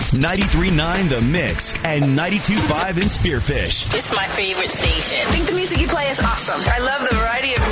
93.9 The Mix and 92.5 in Spearfish. It's my favorite station. I think the music you play is awesome. I love the variety of